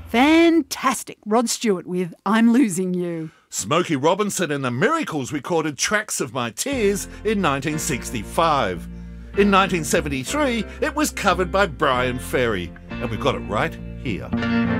Fantastic. Rod Stewart with I'm Losing You. Smokey Robinson and the Miracles recorded Tracks of My Tears in 1965. In 1973, it was covered by Brian Ferry, and we've got it right here.